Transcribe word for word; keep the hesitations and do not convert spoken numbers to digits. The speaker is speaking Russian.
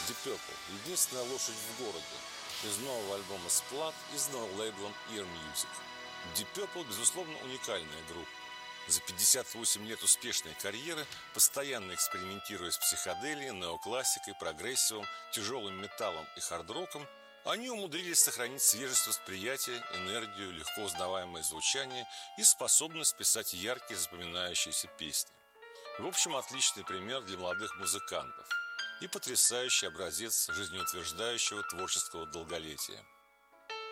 Deep Purple – единственная лошадь в городе. Из нового альбома Splat, изданного лейблом Ear Music. Deep Purple, безусловно, уникальная группа. За пятьдесят восемь лет успешной карьеры, постоянно экспериментируя с психоделией, неоклассикой, прогрессивом, тяжелым металлом и хард-роком, они умудрились сохранить свежесть восприятия, энергию, легко узнаваемое звучание и способность писать яркие запоминающиеся песни. В общем, отличный пример для молодых музыкантов и потрясающий образец жизнеутверждающего творческого долголетия.